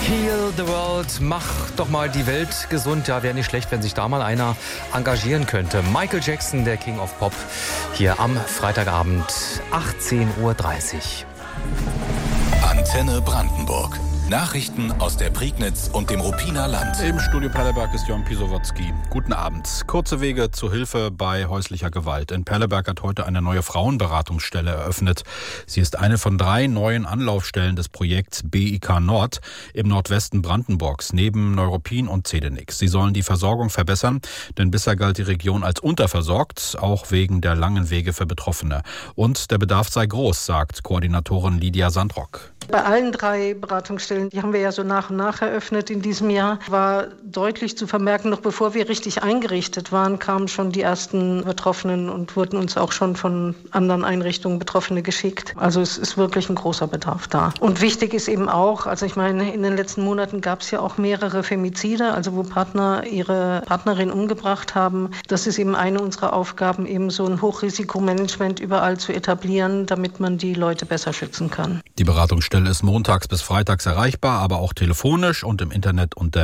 Heal the World, mach doch mal die Welt gesund. Ja, wäre nicht schlecht, wenn sich da mal einer engagieren könnte. Michael Jackson, der King of Pop, hier am Freitagabend, 18:30 Uhr. Antenne Brandenburg. Nachrichten aus der Prignitz und dem Ruppiner Land. Im Studio Perleberg ist Jon Pisowotzki. Guten Abend. Kurze Wege zur Hilfe bei häuslicher Gewalt. In Perleberg hat heute eine neue Frauenberatungsstelle eröffnet. Sie ist eine von 3 neuen Anlaufstellen des Projekts BIK Nord im Nordwesten Brandenburgs, neben Neuruppin und Zedenix. Sie sollen die Versorgung verbessern, denn bisher galt die Region als unterversorgt, auch wegen der langen Wege für Betroffene. Und der Bedarf sei groß, sagt Koordinatorin Lydia Sandrock. Bei allen 3 Beratungsstellen, die haben wir ja so nach und nach eröffnet in diesem Jahr, war deutlich zu vermerken, noch bevor wir richtig eingerichtet waren, kamen schon die ersten Betroffenen und wurden uns auch schon von anderen Einrichtungen Betroffene geschickt. Also es ist wirklich ein großer Bedarf da. Und wichtig ist eben auch, also ich meine, in den letzten Monaten gab es ja auch mehrere Femizide, also wo Partner ihre Partnerin umgebracht haben. Das ist eben eine unserer Aufgaben, eben so ein Hochrisikomanagement überall zu etablieren, damit man die Leute besser schützen kann. Die Beratungsstelle ist montags bis freitags erreichbar, aber auch telefonisch und im Internet unter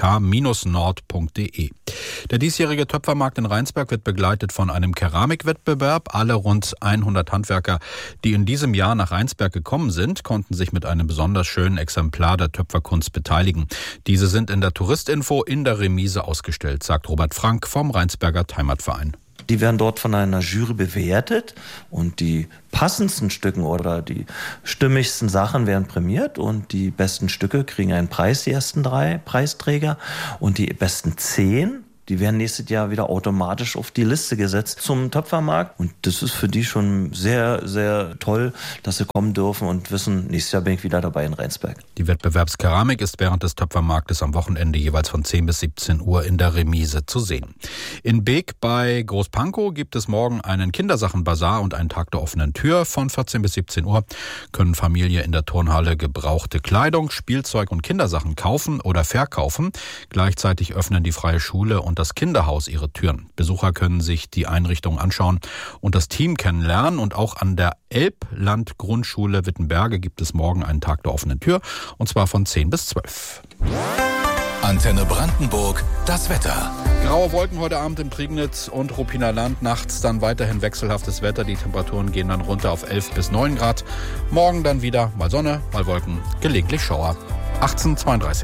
bik-nord.de. Der diesjährige Töpfermarkt in Rheinsberg wird begleitet von einem Keramikwettbewerb. Alle rund 100 Handwerker, die in diesem Jahr nach Rheinsberg gekommen sind, konnten sich mit einem besonders schönen Exemplar der Töpferkunst beteiligen. Diese sind in der Touristinfo in der Remise ausgestellt, sagt Robert Frank vom Rheinsberger Heimatverein. Die werden dort von einer Jury bewertet und die passendsten Stücken oder die stimmigsten Sachen werden prämiert und die besten Stücke kriegen einen Preis, die ersten 3 Preisträger, und die besten 10, die werden nächstes Jahr wieder automatisch auf die Liste gesetzt zum Töpfermarkt. Und das ist für die schon sehr, sehr toll, dass sie kommen dürfen und wissen, nächstes Jahr bin ich wieder dabei in Rheinsberg. Die Wettbewerbskeramik ist während des Töpfermarktes am Wochenende jeweils von 10 bis 17 Uhr in der Remise zu sehen. In Beek bei Großpankow gibt es morgen einen Kindersachenbazar und einen Tag der offenen Tür. Von 14 bis 17 Uhr können Familien in der Turnhalle gebrauchte Kleidung, Spielzeug und Kindersachen kaufen oder verkaufen. Gleichzeitig öffnen die Freie Schule und das Kinderhaus ihre Türen. Besucher können sich die Einrichtung anschauen und das Team kennenlernen. Und auch an der Elbland-Grundschule Wittenberge gibt es morgen einen Tag der offenen Tür, und zwar von 10 bis 12. Antenne Brandenburg, das Wetter. Graue Wolken heute Abend im Prignitz und Ruppiner Land. Nachts dann weiterhin wechselhaftes Wetter. Die Temperaturen gehen dann runter auf 11 bis 9 Grad. Morgen dann wieder mal Sonne, mal Wolken, gelegentlich Schauer. 18:32.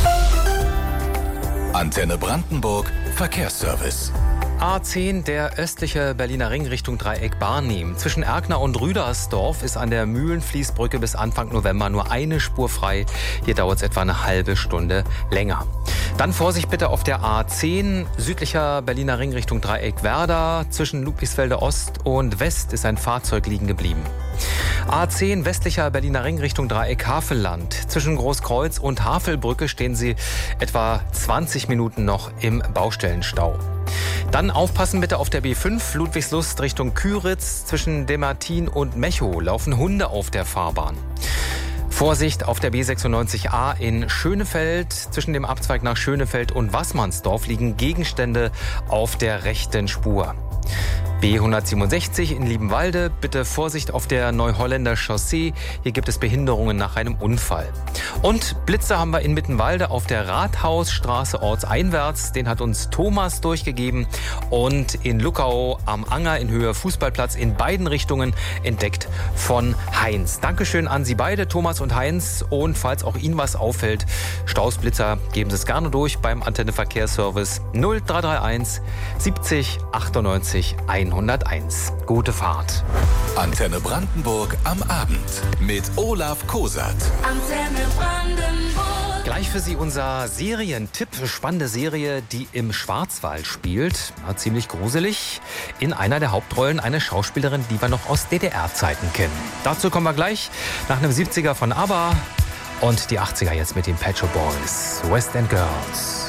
Antenne Brandenburg, Verkehrsservice. A10, der östliche Berliner Ring Richtung Dreieck Barnim. Zwischen Erkner und Rüdersdorf ist an der Mühlenfließbrücke bis Anfang November nur eine Spur frei. Hier dauert es etwa eine halbe Stunde länger. Dann Vorsicht bitte auf der A10, südlicher Berliner Ring Richtung Dreieck Werder. Zwischen Ludwigsfelde Ost und West ist ein Fahrzeug liegen geblieben. A10, westlicher Berliner Ring Richtung Dreieck Havelland. Zwischen Großkreuz und Havelbrücke stehen Sie etwa 20 Minuten noch im Baustellenstau. Dann aufpassen bitte auf der B5 Ludwigslust Richtung Küritz. Zwischen Demartin und Mechow laufen Hunde auf der Fahrbahn. Vorsicht auf der B96a in Schönefeld. Zwischen dem Abzweig nach Schönefeld und Waßmannsdorf liegen Gegenstände auf der rechten Spur. B167 in Liebenwalde, bitte Vorsicht auf der Neuholländer Chaussee. Hier gibt es Behinderungen nach einem Unfall. Und Blitze haben wir in Mittenwalde auf der Rathausstraße ortseinwärts. Den hat uns Thomas durchgegeben. Und in Luckau am Anger in Höhe Fußballplatz in beiden Richtungen entdeckt von Heinz. Dankeschön an Sie beide, Thomas und Heinz. Und falls auch Ihnen was auffällt, Stausblitzer, geben Sie es gerne durch beim Antenne Verkehrsservice 0331 70 98 101. Gute Fahrt. Antenne Brandenburg am Abend mit Olaf Kosat. Antenne Brandenburg. Gleich für Sie unser Serientipp. Spannende Serie, die im Schwarzwald spielt. Ja, ziemlich gruselig. In einer der Hauptrollen eine Schauspielerin, die wir noch aus DDR-Zeiten kennen. Dazu kommen wir gleich nach einem 70er von ABBA und die 80er jetzt mit den Pet Shop Boys. West End Girls.